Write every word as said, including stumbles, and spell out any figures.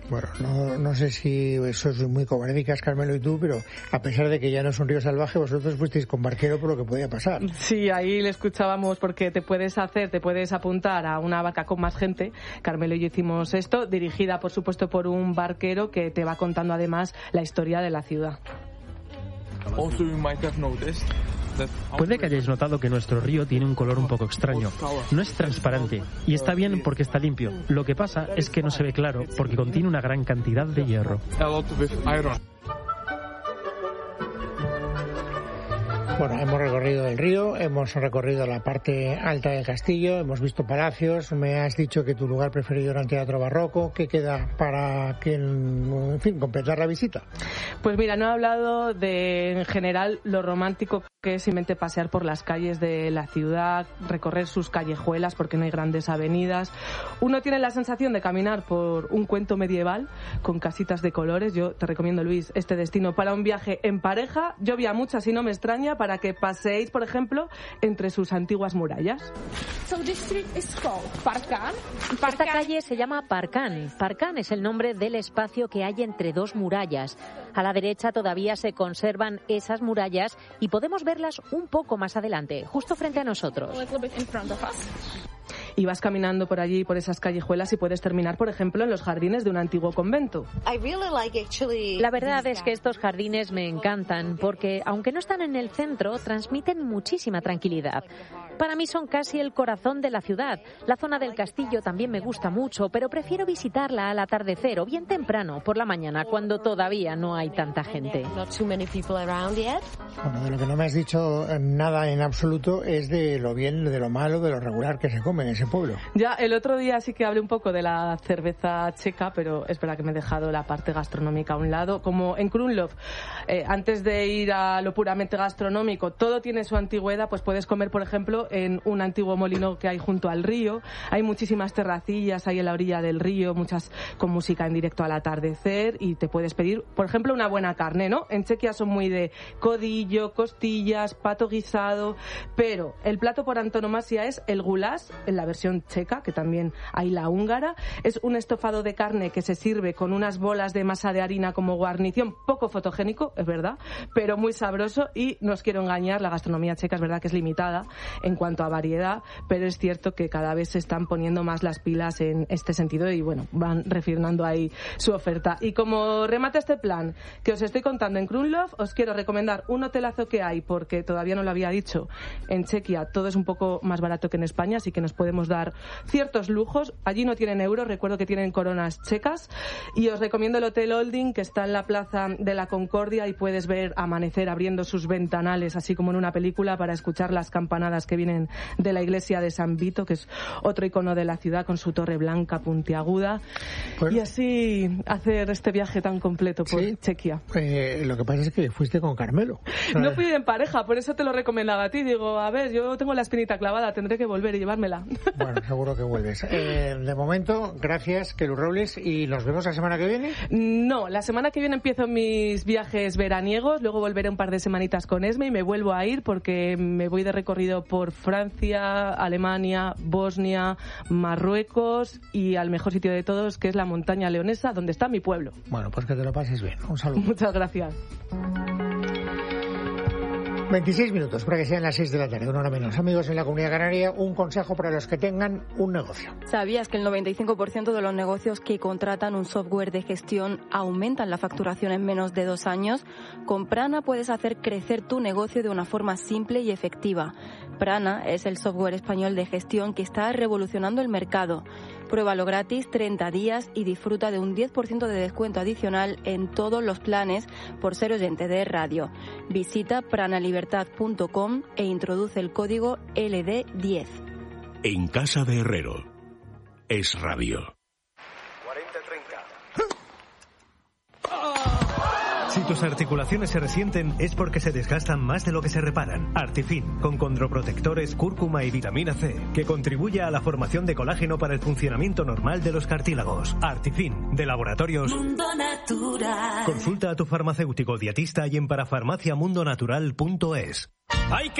Bueno, no, no sé si sois muy cobardicas, Carmelo y tú, pero a pesar de que ya no es un río salvaje, vosotros fuisteis con barquero por lo que podía pasar. Sí, ahí le escuchábamos porque te puedes hacer, te puedes apuntar a una barca con más gente. Carmelo y yo hicimos esto, dirigida por supuesto por un barquero que te va contando además la historia de la ciudad. Puede que hayáis notado que nuestro río tiene un color un poco extraño. No es transparente y está bien porque está limpio. Lo que pasa es que no se ve claro porque contiene una gran cantidad de hierro. Bueno, hemos recorrido el río, hemos recorrido la parte alta del castillo, hemos visto palacios, me has dicho que tu lugar preferido era el Teatro Barroco. ¿Qué queda para que, en fin, completar la visita? Pues mira, no he hablado de, en general, lo romántico que es simplemente pasear por las calles de la ciudad, recorrer sus callejuelas porque no hay grandes avenidas. Uno tiene la sensación de caminar por un cuento medieval con casitas de colores. Yo te recomiendo, Luis, este destino para un viaje en pareja. Yo vi a muchas y no me extraña, para que paseéis, por ejemplo, entre sus antiguas murallas. Esta calle se llama Parcán. Parcán es el nombre del espacio que hay entre dos murallas. A la derecha todavía se conservan esas murallas y podemos verlas un poco más adelante, justo frente a nosotros. Y vas caminando por allí, por esas callejuelas, y puedes terminar, por ejemplo, en los jardines de un antiguo convento. La verdad es que estos jardines me encantan porque, aunque no están en el centro, transmiten muchísima tranquilidad. Para mí son casi el corazón de la ciudad. La zona del castillo también me gusta mucho, pero prefiero visitarla al atardecer o bien temprano, por la mañana, cuando todavía no hay tanta gente. Bueno, de lo que no me has dicho nada en absoluto es de lo bien, de lo malo, de lo regular que se come en ese pueblo. Ya, el otro día sí que hablé un poco de la cerveza checa, pero es verdad que me he dejado la parte gastronómica a un lado. Como en Krumlov, eh, antes de ir a lo puramente gastronómico, todo tiene su antigüedad, pues puedes comer, por ejemplo, en un antiguo molino que hay junto al río. Hay muchísimas terracillas ahí en la orilla del río, muchas con música en directo al atardecer, y te puedes pedir, por ejemplo, una buena carne, ¿no? En Chequia son muy de codillo, costillas, pato guisado, pero el plato por antonomasia es el goulash, en la versión checa, que también hay la húngara. Es un estofado de carne que se sirve con unas bolas de masa de harina como guarnición, poco fotogénico, es verdad, pero muy sabroso. Y no os quiero engañar, la gastronomía checa es verdad que es limitada en cuanto a variedad, pero es cierto que cada vez se están poniendo más las pilas en este sentido y bueno, van refinando ahí su oferta. Y como remate este plan que os estoy contando en Krumlov, os quiero recomendar un hotelazo que hay, porque todavía no lo había dicho, en Chequia todo es un poco más barato que en España, así que nos podemos dar ciertos lujos. Allí no tienen euros, recuerdo que tienen coronas checas, y os recomiendo el Hotel Olding, que está en la Plaza de la Concordia, y puedes ver amanecer abriendo sus ventanales, así como en una película, para escuchar las campanadas que vienen de la iglesia de San Vito, que es otro icono de la ciudad, con su torre blanca puntiaguda, pues, y así hacer este viaje tan completo por ¿sí? Chequia. Eh, lo que pasa es que fuiste con Carmelo. No fui en pareja, por eso te lo recomendaba a ti. Digo, a ver, yo tengo la espinita clavada, tendré que volver y llevármela. Bueno, seguro que vuelves. Eh, de momento, gracias, Kelu Robles, y nos vemos la semana que viene. No, la semana que viene empiezo mis viajes veraniegos, luego volveré un par de semanitas con Esme y me vuelvo a ir porque me voy de recorrido por Francia, Alemania, Bosnia, Marruecos y al mejor sitio de todos, que es la montaña leonesa, donde está mi pueblo. Bueno, pues que te lo pases bien. Un saludo. Muchas gracias. veintiséis minutos para que sean las seis de la tarde, una hora menos. Amigos, en la Comunidad Canaria, un consejo para los que tengan un negocio. ¿Sabías que el noventa y cinco por ciento de los negocios que contratan un software de gestión aumentan la facturación en menos de dos años? Con Prana puedes hacer crecer tu negocio de una forma simple y efectiva. Prana es el software español de gestión que está revolucionando el mercado. Pruébalo gratis treinta días y disfruta de un diez por ciento de descuento adicional en todos los planes por ser oyente de radio. Visita pranalibertad punto com e introduce el código L D diez. En Casa de Herrero. Es radio. cuarenta treinta. Si tus articulaciones se resienten es porque se desgastan más de lo que se reparan. Artifin, con condroprotectores, cúrcuma y vitamina C, que contribuye a la formación de colágeno para el funcionamiento normal de los cartílagos. Artifin, de Laboratorios Mundo Natural. Consulta a tu farmacéutico dietista y en parafarmaciamundonatural punto es. ¡Hay que